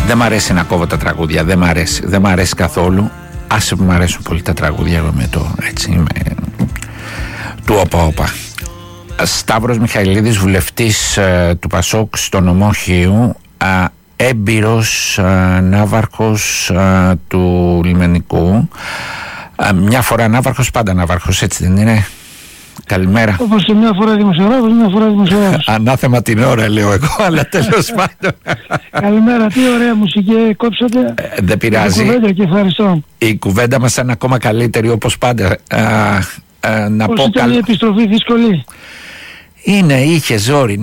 Δεν μ' αρέσει να κόβω τα τραγούδια, δεν μ' αρέσει καθόλου. Άσε που μ' αρέσουν πολύ τα τραγούδια, εγώ με το έτσι είμαι του όπα. Σταύρος Μιχαηλίδης, βουλευτής του Πασόκ στο νομό Χίου, έμπειρος ναύαρχος του λιμενικού. Μια φορά ναύαρχος, πάντα ναύαρχος, έτσι δεν είναι? Καλημέρα. Όπως και μια φορά δημοσιογράφος, μια φορά δημοσιογράφος. Ανάθεμα την ώρα λέω εγώ, αλλά τέλος πάντων. Καλημέρα, τι ωραία μουσική κόψατε. Δεν πειράζει. Κουβέντα και ευχαριστώ. Η κουβέντα μας είναι ακόμα καλύτερη όπως πάντα. Να πώς πω ήταν η επιστροφή δύσκολη? Είχε ζόρι,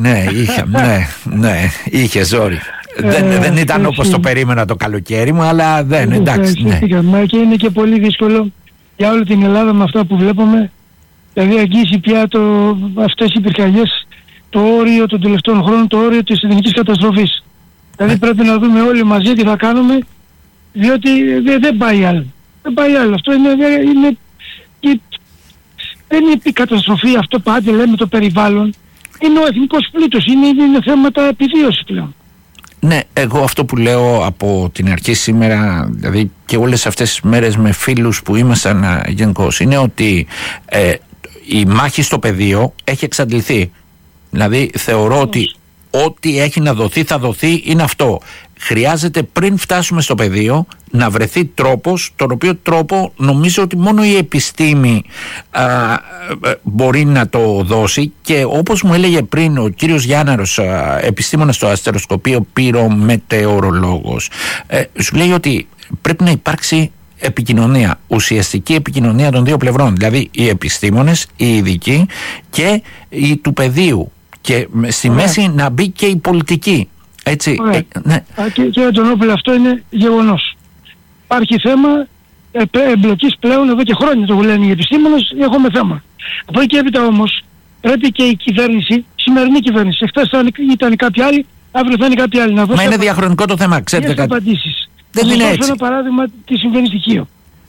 είχε ζόρι. Δεν ήταν όπως το περίμενα το καλοκαίρι μου, αλλά δεν, εντάξει. Μα και είναι και πολύ δύσκολο για όλη την Ελλάδα με αυτά που βλέπουμε. Δηλαδή αγγίσει πια αυτές οι πυρκαγιές το όριο των τελευταίων χρόνων, το όριο της εθνικής καταστροφής. Δηλαδή πρέπει να δούμε όλοι μαζί τι θα κάνουμε, διότι δεν πάει άλλο. Δεν πάει άλλο. Αυτό δεν είναι η καταστροφή, αυτό πάντα λέμε το περιβάλλον. Είναι ο εθνικός πλούτος, είναι θέματα επιβίωσης πλέον. Ναι, εγώ αυτό που λέω από την αρχή σήμερα, δηλαδή και όλες αυτές τις μέρες με φίλους που ήμασταν γενικώς, είναι ότι η μάχη στο πεδίο έχει εξαντληθεί. Δηλαδή θεωρώ ότι ό,τι έχει να δοθεί θα δοθεί, είναι αυτό. Χρειάζεται πριν φτάσουμε στο πεδίο να βρεθεί τρόπος, τον οποίο τρόπο νομίζω ότι μόνο η επιστήμη μπορεί να το δώσει, και όπως μου έλεγε πριν ο κύριος Γιάνναρος, επιστήμονας στο αστεροσκοπείο, πυρομετεωρολόγος, σου λέει ότι πρέπει να υπάρξει επικοινωνία, ουσιαστική επικοινωνία των δύο πλευρών, δηλαδή οι επιστήμονες, οι ειδικοί και οι του πεδίου, και στη μέση να μπει και η πολιτική. Έτσι, ναι. Κύριε Αντωνόπουλε, αυτό είναι γεγονός. Υπάρχει θέμα εμπλοκής πλέον εδώ και χρόνια, το λένε οι επιστήμονες, έχουμε θέμα. Από εκεί έπειτα όμως πρέπει και η κυβέρνηση, σημερινή κυβέρνηση, εχθές ήταν κάποια άλλη, αύριο θα είναι κάποια άλλη, να δώσει. Μα είναι διαχρονικό το θέμα, ξέρετε κάτι. Απαντήσεις. Δεν είναι έτσι. Ένα παράδειγμα τι συμβαίνει στη Χίο.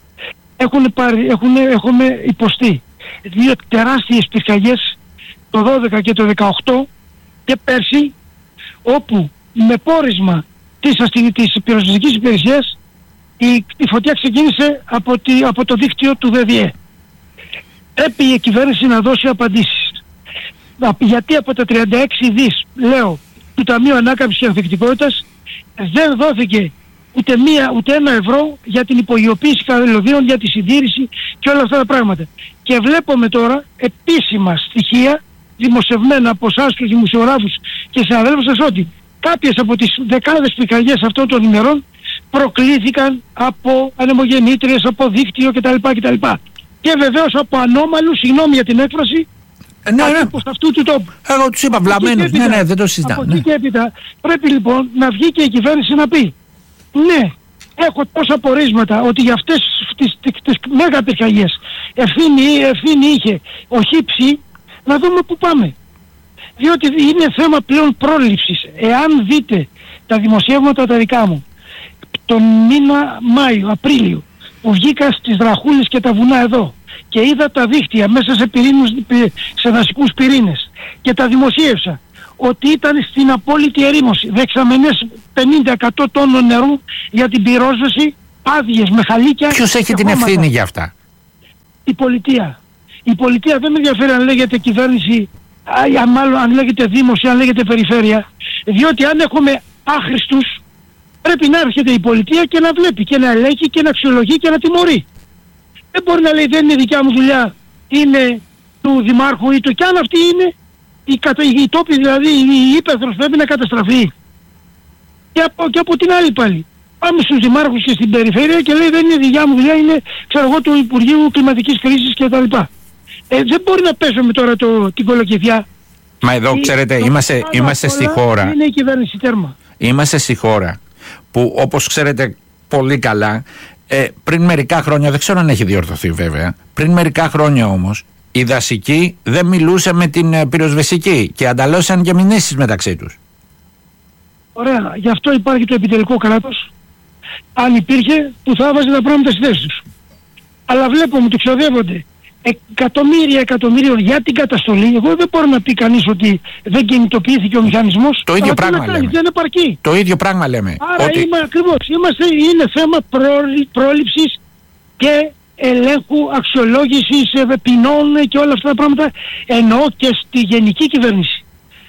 Έχουμε υποστεί δύο τεράστιες πυρκαγιές το 12 και το 18 και πέρσι, όπου με πόρισμα της πυροσβεστικής υπηρεσίας η φωτιά ξεκίνησε από το δίκτυο του ΔΔΕ. Πρέπει η κυβέρνηση να δώσει απαντήσεις. Γιατί από τα 36 δις, λέω, του Ταμείου Ανάκαμψης και Ανθεκτικότητας δεν δόθηκε ούτε ένα ευρώ για την υπογειοποίηση καλωδίων, για τη συντήρηση και όλα αυτά τα πράγματα. Και βλέπουμε τώρα επίσημα στοιχεία δημοσιευμένα από εσάς τους δημοσιογράφους και συναδέλφους σας ότι κάποιες από τις δεκάδες πυρκαγιές αυτών των ημερών προκλήθηκαν από ανεμογεννήτριες, από δίκτυο κτλ. Και βεβαίως από ανώμαλους, συγγνώμη για την έκφραση, από αυτού του τόπου. Εγώ τους είπα βλαμμένους, δεν το συζητάω. Από εκεί και έπειτα πρέπει λοιπόν να βγει και η κυβέρνηση να πει ναι, έχω τόσα πορίσματα ότι για αυτές τις μέγα πυρκαγιές ευθύνη είχε ο ΧΥΠΣΗ, να δούμε πού πάμε. Διότι είναι θέμα πλέον πρόληψης. Εάν δείτε τα δημοσιεύματα τα δικά μου, τον μήνα Μάιο, Απρίλιο, που βγήκα στις Δραχούλες και τα βουνά εδώ και είδα τα δίχτυα μέσα σε δασικούς πυρήνες και τα δημοσίευσα, ότι ήταν στην απόλυτη ερήμωση, δεξαμενές 50-100 τόνων νερού για την πυρόσβεση, άδειες με χαλίκια. Ποιος έχει την ευθύνη για αυτά? Η πολιτεία. Η πολιτεία δεν με ενδιαφέρει αν λέγεται κυβέρνηση, μάλλον αν λέγεται δήμος ή αν λέγεται περιφέρεια, διότι αν έχουμε άχρηστους πρέπει να έρχεται η πολιτεία και να βλέπει και να ελέγχει και να αξιολογεί και να τιμωρεί. Δεν μπορεί να λέει δεν είναι δικιά μου δουλειά, είναι του δημάρχου ή του, και αν αυτή είναι η τόπη, δηλαδή η ύπεθρος πρέπει να καταστραφεί. Και από την άλλη πάλι πάμε στους δημάρχους και στην περιφέρεια και λέει δεν είναι δικιά μου δουλειά, είναι ξέρω εγώ του Υπουργείου Κλιματικής Κρίσης κτλ. Δεν μπορεί να πέσουμε τώρα την κολοκυθιά. Μα εδώ ξέρετε είμαστε στη χώρα. Είναι η κυβέρνηση, τέρμα. Είμαστε στη χώρα που, όπως ξέρετε πολύ καλά, πριν μερικά χρόνια, δεν ξέρω αν έχει διορθωθεί βέβαια, πριν μερικά χρόνια όμως η δασική δεν μιλούσε με την πυροσβεστική και ανταλλώσσαν και μηνύσεις μεταξύ τους. Ωραία, γι' αυτό υπάρχει το επιτελικό κράτος. Αν υπήρχε, που θα έβαζε τα πράγματα στη θέση τους. Αλλά βλέπουμε ότι ξοδεύονται εκατομμύριων για την καταστολή, εγώ δεν μπορώ να πει κανείς ότι δεν κινητοποιήθηκε ο μηχανισμός. Το ίδιο πράγμα λέμε. Δεν επαρκεί. Το ίδιο πράγμα λέμε. Άρα ακριβώς, είναι θέμα πρόληψης και ελέγχου, αξιολόγησης ποινών και όλα αυτά τα πράγματα, εννοώ και στη γενική κυβέρνηση.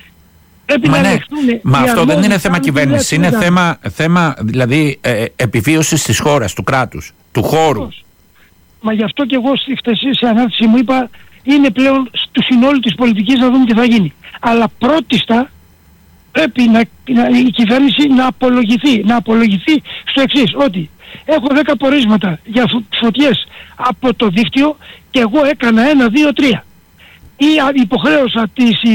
Μα αυτό δεν είναι θέμα κυβέρνηση, είναι θέμα δηλαδή επιβίωσης της χώρας, του κράτους, του χώρου. Μα γι' αυτό και εγώ στη χτεσή ανάρτηση μου είπα, είναι πλέον στο συνόλου της πολιτικής να δούμε τι θα γίνει. Αλλά πρώτιστα πρέπει η κυβέρνηση να απολογηθεί στο εξής, ότι έχω 10 πορίσματα για φωτιές από το δίκτυο και εγώ έκανα 1, 2, 3. Ή υποχρέωσα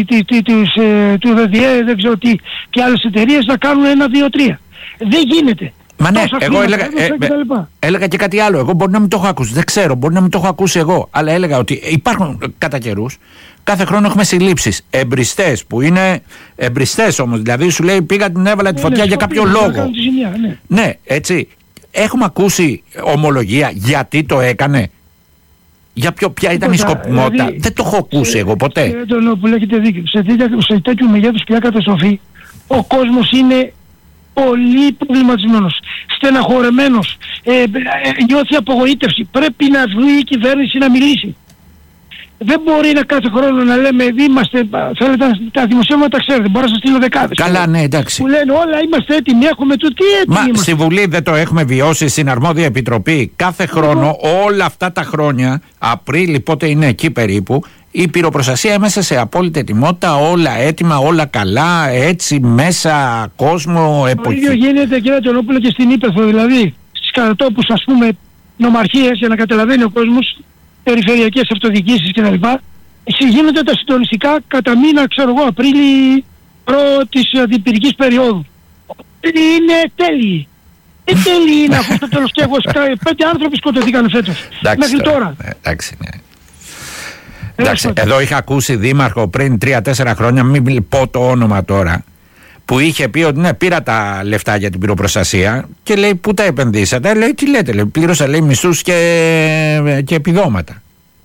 του ΔΔΕ, δεν ξέρω τι, και άλλες εταιρείες να κάνουν 1, 2, 3. Δεν γίνεται. Μα ναι, εγώ έλεγα και κάτι άλλο. Εγώ μπορεί να μην το έχω ακούσει. Δεν ξέρω, μπορεί να μην το έχω ακούσει εγώ. Αλλά έλεγα ότι υπάρχουν κατά καιρούς, κάθε χρόνο έχουμε συλλήψεις. Εμπριστές που είναι εμπριστές όμως. Δηλαδή σου λέει πήγα την έβαλα τη φωτιά για κάποιο λόγο. Ναι, έτσι. Έχουμε ακούσει ομολογία γιατί το έκανε. Για ποια ήταν η σκοπιμότητα. Δηλαδή, δεν το έχω ακούσει εγώ ποτέ. Που λέγεται δίκιο. Σε τέτοιου μεγέθους πια καταστροφή, ο κόσμος είναι πολύ προβληματισμένος, στεναχωρεμένος, νιώθει απογοήτευση. Πρέπει να βγει η κυβέρνηση να μιλήσει. Δεν μπορεί να κάθε χρόνο να λέμε θέλετε τα δημοσιεύματα τα ξέρετε, μπορώ να σας στείλω δεκάδες. Καλά, ναι, εντάξει. Που λένε όλα είμαστε έτοιμοι, έχουμε το τι έτοιμοι. Μα είμαστε. στη Βουλή δεν το έχουμε βιώσει, στην αρμόδια επιτροπή. Κάθε χρόνο, όλα αυτά τα χρόνια, Απρίλη, πότε είναι εκεί περίπου, η πυροπροστασία μέσα σε απόλυτη ετοιμότητα, όλα έτοιμα, όλα καλά, έτσι μέσα, κόσμο, εποχή. Το ίδιο γίνεται, κύριε Τονόπουλο, και στην Ύπεθρο, δηλαδή στις κατατόπους, ας πούμε, νομαρχίες, για να καταλαβαίνει ο κόσμος, περιφερειακές αυτοδιοικήσεις κτλ. Γίνονται τα συντονιστικά κατά μήνα, ξέρω εγώ, Απρίλη προ της αντιπυρικής περίοδου. Είναι τέλειοι. Τέλειοι είναι, αφού στο τέλος και 5 άνθρωποι σκοτωθήκαν φέτος. Μέχρι τώρα. Εντάξει, ναι. Εντάξει, εδώ είχα ακούσει δήμαρχο πριν 3-4 χρόνια, μην πω το όνομα τώρα, που είχε πει ότι ναι, πήρα τα λεφτά για την πυροπροστασία και λέει πού τα επενδύσατε. Λέει τι λέτε, λέει, πλήρωσα λέει μισθούς και επιδόματα.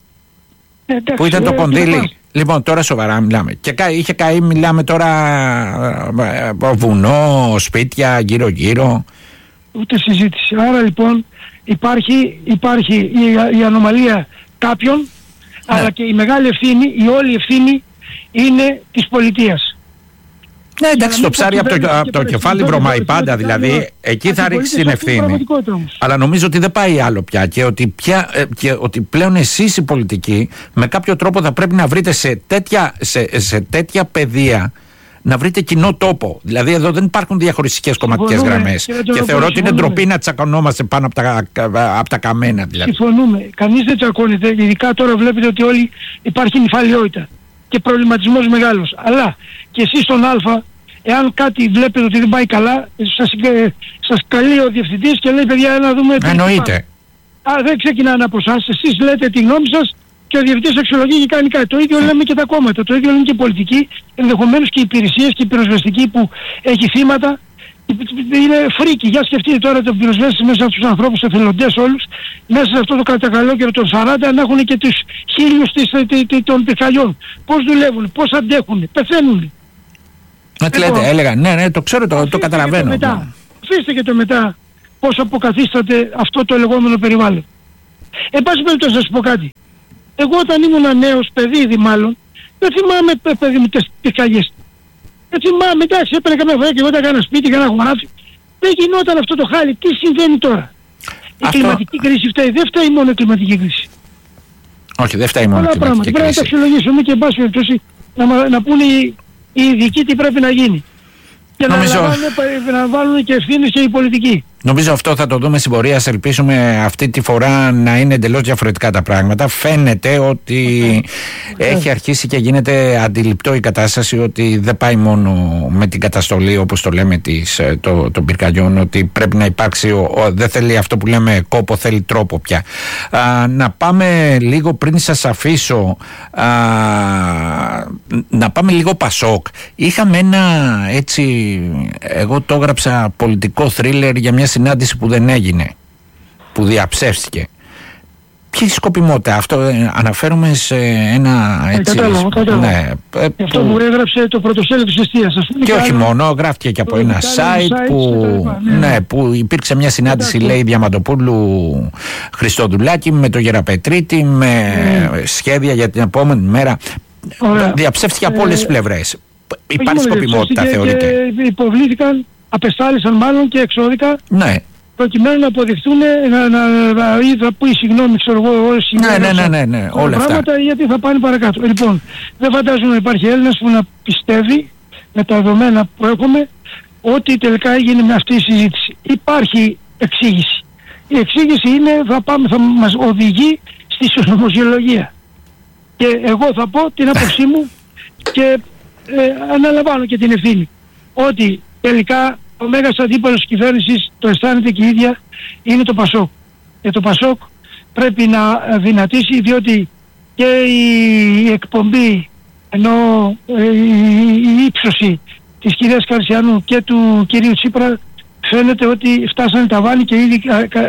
Που ήταν το κονδύλι. Λοιπόν, τώρα σοβαρά μιλάμε. Και είχε καεί, μιλάμε τώρα βουνό, σπίτια γύρω-γύρω. Ούτε συζήτηση. Άρα λοιπόν υπάρχει η ανομαλία κάποιων, ναι, αλλά και η μεγάλη ευθύνη, η όλη ευθύνη είναι της πολιτείας. Ναι, εντάξει, το ψάρι από το κεφάλι βρωμάει πάντα, δηλαδή εκεί θα ρίξει την ευθύνη. Αλλά νομίζω ότι δεν πάει άλλο πια και ότι πλέον εσείς οι πολιτικοί με κάποιο τρόπο θα πρέπει να βρείτε σε τέτοια παιδεία, να βρείτε κοινό τόπο. Δηλαδή εδώ δεν υπάρχουν διαχωριστικές κομματικές γραμμές και θεωρώ ότι είναι ντροπή να τσακωνόμαστε πάνω από τα καμένα. Δηλαδή. Συμφωνούμε. Κανείς δεν τσακώνεται, ειδικά τώρα βλέπετε ότι όλοι υπάρχει νυφαλιότητα και προβληματισμός μεγάλος. Αλλά και εσείς στον Α, εάν κάτι βλέπετε ότι δεν πάει καλά, σας καλεί ο διευθυντής και λέει παιδιά να δούμε... Εννοείται. Δεν ξεκινάνε από εσάς, εσείς λέτε τη γνώμη σας και ο διευθυντής αξιολογεί και κάνει κάτι. Το ίδιο λέμε και τα κόμματα, το ίδιο λένε και οι πολιτικοί, ενδεχομένως και οι υπηρεσίες και η πυροσβεστική που έχει θύματα. Είναι φρίκι. Για σκεφτείτε τώρα τον πυροσβέστη μέσα στους ανθρώπους, τους εθελοντές όλους, μέσα σε αυτό το κατακαλόκαιρο των 40 να έχουν και τους 1000 των πυρκαγιών. Πώς δουλεύουν, πώς αντέχουν, πεθαίνουν. Έλεγα, ναι, το ξέρω, το καταλαβαίνω. Αφήστε και το μετά πώς αποκαθίσταται αυτό το λεγόμενο περιβάλλον. Εν πάση περιπτώσει να σας πω κάτι. Εγώ όταν ήμουν νέος παιδί μάλλον, δεν θυμάμαι παιδί μου τις πυρκαγιές. Δεν θυμάμαι, εντάξει, έπαιρνε καμιά φορά και εγώ τα έκανα σπίτι, έκανα χωράφι. Δεν γινόταν αυτό το χάλι. Τι συμβαίνει τώρα? Η κλιματική κρίση φταίει, δεν φταίει μόνο η κλιματική κρίση. Όχι, δεν φταίει μόνο η κλιματική κρίση. Πρέπει να τα αξιολογήσουμε και εν πάση περιπτώσει να πούνε οι ειδικοί τι πρέπει να γίνει. Και να βάλουν και ευθύνες και οι πολιτικοί. Νομίζω αυτό θα το δούμε στην πορεία. Ας ελπίσουμε αυτή τη φορά να είναι εντελώς διαφορετικά τα πράγματα. Φαίνεται ότι έχει αρχίσει και γίνεται αντιληπτό η κατάσταση ότι δεν πάει μόνο με την καταστολή, όπως το λέμε, των πυρκαγιών, ότι πρέπει να υπάρξει, δεν θέλει αυτό που λέμε κόπο, θέλει τρόπο πια. Να πάμε λίγο, πριν σας αφήσω, να πάμε λίγο Πασόκ. Είχαμε ένα έτσι, εγώ το έγραψα πολιτικό θρίλερ για μια συνάντηση που δεν έγινε, που διαψεύστηκε. Ποια σκοπιμότητα, αυτό αναφέρομαι σε ένα έτσι. Κατάλαβα. Ναι, αυτό που έγραψε το πρωτοσέλιδο της Εστίας. Και όχι μόνο, γράφτηκε και από ένα site που υπήρξε μια συνάντηση, λέει, Διαμαντοπούλου Χριστοδουλάκη με τον Γεραπετρίτη, με σχέδια για την επόμενη μέρα. Διαψεύστηκε από όλες τις πλευρές. Υπάρχει σκοπιμότητα, θεωρείτε? Και υποβλήθηκαν, απεστάλησαν μάλλον και εξώδικα. Ναι. Προκειμένου να αποδειχθούν, θα πει συγγνώμη, ξέρω εγώ, ναι, όλα αυτά. Πράγματα, γιατί θα πάνε παρακάτω. Λοιπόν, δεν φαντάζομαι να υπάρχει Έλληνας που να πιστεύει, με τα δεδομένα που έχουμε, ότι τελικά έγινε με αυτή η συζήτηση. Υπάρχει εξήγηση. Η εξήγηση είναι, θα μας οδηγεί στη συνωμοσιολογία. Και εγώ θα πω την άποψή μου και αναλαμβάνω και την ευθύνη. Ότι τελικά ο μέγας αντίπαλος της κυβέρνησης, το αισθάνεται και η ίδια, είναι το Πασόκ. Και το Πασόκ πρέπει να δυνατήσει, διότι και η εκπομπή, ενώ η ύψωση της κυρίας Καρσιανού και του κυρίου Τσίπρα, φαίνεται ότι φτάσανε τα βάνη και ήδη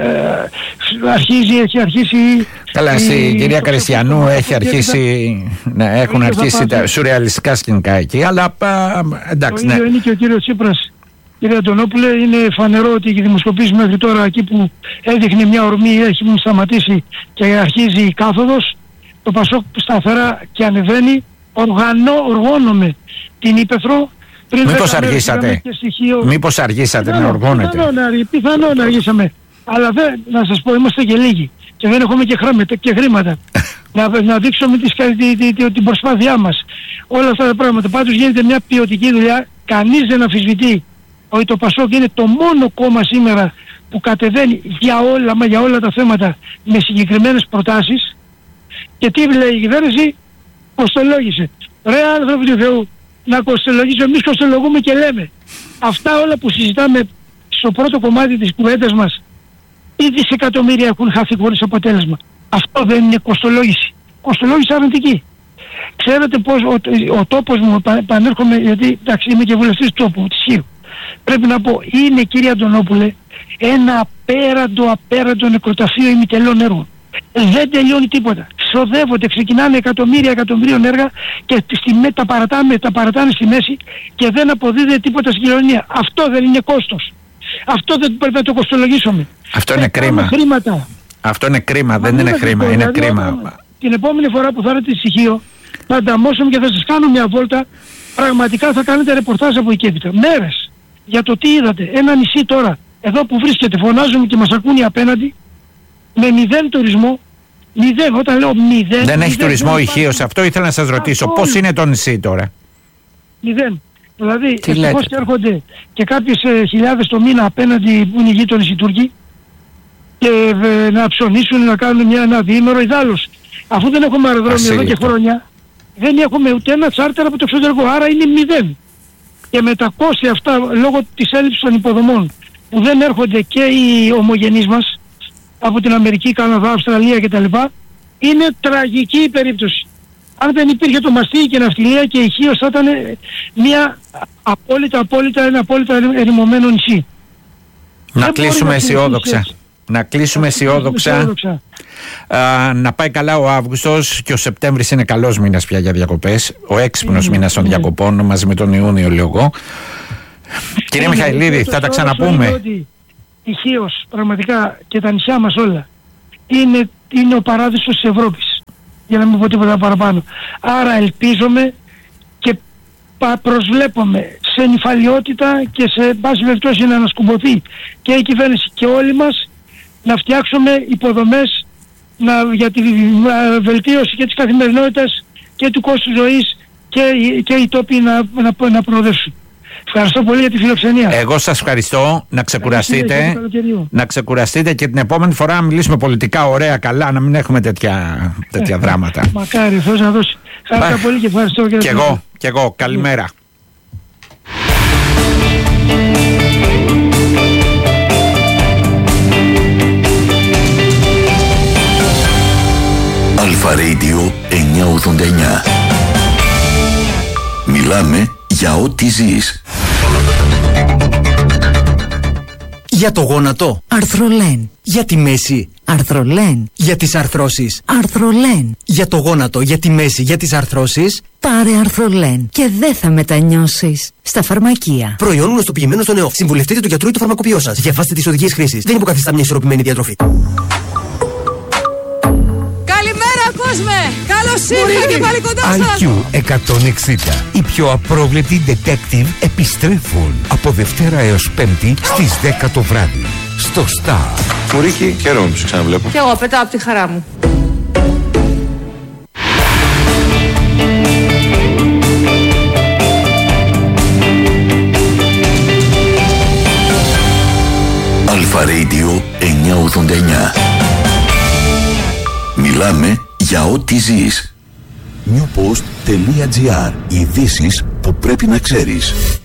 έχει αρχίσει. Καλά, στην κυρία Καρσιανού έχουν αρχίσει τα σουρεαλιστικά σκηνικά εκεί, αλλά εντάξει. Το ίδιο είναι και ο κύριος Τσίπρας. Κύριε Αντωνόπουλε, είναι φανερό ότι οι δημοσκοπήσεις μέχρι τώρα, εκεί που έδειχνε μια ορμή, έχει σταματήσει και αρχίζει η κάθοδος. Το Πασόκ σταθερά και ανεβαίνει. Οργώνομαι την ύπαιθρο. Μήπως αργήσατε να οργώνετε? Πιθανόν αργήσαμε. Αλλά να σας πω, είμαστε και λίγοι και δεν έχουμε και χρήματα να δείξουμε την προσπάθειά μας. Όλα αυτά τα πράγματα. Πάντως γίνεται μια ποιοτική δουλειά. Κανείς δεν αμφισβητεί ότι το Πασόκ είναι το μόνο κόμμα σήμερα που κατεβαίνει για όλα τα θέματα με συγκεκριμένες προτάσεις. Και τι λέει η κυβέρνηση? Κοστολόγησε. Ρε άνθρωποι του Θεού, να κοστολογήσουμε? Εμείς κοστολογούμε και λέμε. Αυτά όλα που συζητάμε στο πρώτο κομμάτι της κουβέντας μας, ή δισεκατομμύρια έχουν χαθεί χωρίς αποτέλεσμα. Αυτό δεν είναι κοστολόγηση? Κοστολόγηση αρνητική. Ξέρετε πως ο τόπος μου, πανέρχομαι, γιατί εντάξει, είμαι και βουλευτής του τόπου, της Χίου. Πρέπει να πω, είναι, κύριε Αντωνόπουλε, ένα απέραντο νεκροταφείο ημιτελών έργων. Δεν τελειώνει τίποτα. Ξοδεύονται, ξεκινάνε εκατομμύριων έργα και τα παρατάνε στη μέση και δεν αποδίδεται τίποτα στην κοινωνία. Αυτό δεν είναι κόστος? Αυτό δεν πρέπει να το κοστολογήσουμε? Αυτό είναι κρίμα. Αυτό είναι κρίμα, δεν είναι χρήμα, είναι κρίμα. Την επόμενη φορά που θα έρθετε στη Στοιχείο, θα ανταμώσουμε και θα σας κάνω μια βόλτα. Πραγματικά θα κάνετε ρεπορτάζ από εκεί έπειτα. Μέρες για το τι είδατε. Ένα νησί τώρα, εδώ που βρίσκεται, φωνάζουμε και μας ακούνε απέναντι, με 0 τουρισμό. 0, όταν λέω 0. Δεν έχει τουρισμό η Χίος, αυτό ήθελα να σας ρωτήσω. Πώς είναι το νησί τώρα? 0. Δηλαδή, ευτυχώς και έρχονται και κάποιες χιλιάδες το μήνα απέναντι που είναι οι γείτονες οι Τούρκοι και να ψωνίσουν, να κάνουν ένα διήμερο. Ιδάλλως, αφού δεν έχουμε αεροδρόμιο εδώ και χρόνια, δεν έχουμε ούτε ένα τσάρτερ από το εξωτερικό, άρα είναι 0. Και με τα κόστη αυτά, λόγω της έλλειψης των υποδομών, που δεν έρχονται και οι ομογενείς μας από την Αμερική, Καναδά, Αυστραλία κτλ. Είναι τραγική η περίπτωση. Αν δεν υπήρχε το μαστίγι και ναυτιλία, και η Χίος θα ήταν ένα απόλυτα ερημωμένο νησί. Να κλείσουμε αισιόδοξα. Να κλείσουμε αισιόδοξα. Να πάει καλά ο Αύγουστος, και ο Σεπτέμβρης είναι καλός μήνας πια για διακοπές. Ο έξυπνος μήνας των διακοπών, μαζί με τον Ιούνιο, λέω εγώ. Κύριε Μιχαηλίδη, θα τα ξαναπούμε. Η Χίος πραγματικά και τα νησιά μας όλα είναι ο παράδεισος της Ευρώπης, για να μην πω τίποτα παραπάνω. Άρα ελπίζομαι και προσβλέπουμε σε νηφαλιότητα και σε πάση περιπτώσει να ανασκουμποθεί και η κυβέρνηση και όλοι μας, να φτιάξουμε υποδομές για τη βελτίωση και της καθημερινότητας και του κόστου ζωής και οι τόποι να προοδεύσουν. Ευχαριστώ πολύ για τη φιλοξενία. Εγώ σας ευχαριστώ. Να ξεκουραστείτε. Να ξεκουραστείτε και την επόμενη φορά να μιλήσουμε πολιτικά ωραία, καλά, να μην έχουμε τέτοια δράματα. Μακάρι, Θεός να δώσει. Ευχαριστώ πολύ και ευχαριστώ. Και εγώ. Καλημέρα. Αλφα Radio 989. Μιλάμε για ό,τι ζεις. Για το γόνατο. Αρθρολέν. Για τη μέση. Αρθρολέν. Για τις αρθρώσεις. Αρθρολέν. Για το γόνατο, για τη μέση, για τις αρθρώσεις. Πάρε Αρθρολέν και δεν θα μετανιώσεις. Στα φαρμακεία. Προϊόν γνωστοποιημένο στο νεό. Συμβουλευτείτε του γιατρού ή του φαρμακοποιό σας. Διαβάστε τις οδηγίες χρήσης. Δεν υποκαθιστά μια ισορροπημένη διατροφή. Καλημέρα κόσμε! Καλώς ήρθατε και πάλι κοντά σας! IQ 160. Οι πιο απρόβλεπτοι detective επιστρέφουν από Δευτέρα έως Πέμπτη στις 10 το βράδυ. Στο Star. Μουρίκη, χαίρομαι που σε ξαναβλέπω. Και εγώ πετάω από τη χαρά μου. Αλφα Radio 989. Μιλάμε για ό,τι ζεις. Newpost.gr. Ειδήσεις που πρέπει να ξέρεις.